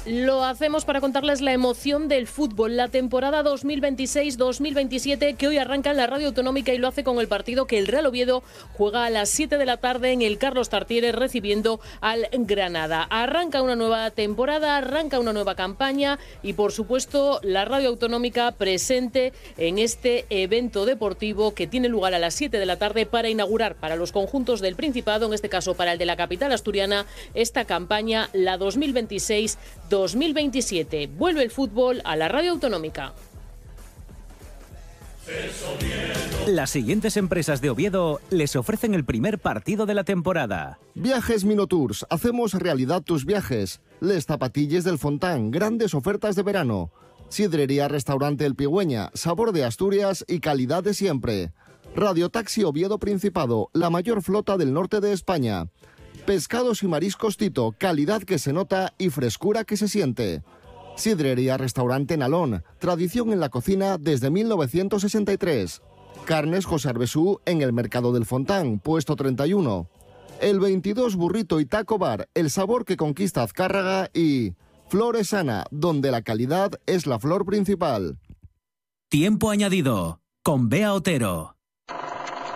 Lo hacemos para contarles la emoción del fútbol, la temporada 2026-2027 que hoy arranca en la Radio Autonómica y lo hace con el partido que el Real Oviedo juega a las 7 de la tarde en el Carlos Tartiere recibiendo al Granada. Arranca una nueva temporada, arranca una nueva campaña y por supuesto la Radio Autonómica presente en este evento deportivo que tiene lugar a las 7 de la tarde para inaugurar para los conjuntos del Principado, en este caso para el de la capital asturiana, esta campaña, la 2026-2027. Vuelve el fútbol a la Radio Autonómica. Las siguientes empresas de Oviedo les ofrecen el primer partido de la temporada. Viajes Minotours, hacemos realidad tus viajes. Les Zapatilles del Fontán, grandes ofertas de verano. Sidrería Restaurante El Pigüeña, sabor de Asturias y calidad de siempre. Radio Taxi Oviedo Principado, la mayor flota del norte de España. Pescados y mariscos Tito, calidad que se nota y frescura que se siente. Sidrería Restaurante Nalón, tradición en la cocina desde 1963. Carnes José Arbesú en el Mercado del Fontán, puesto 31. El 22 Burrito y Taco Bar, el sabor que conquista Azcárraga y Flores Sana, donde la calidad es la flor principal. Tiempo añadido, con Bea Otero.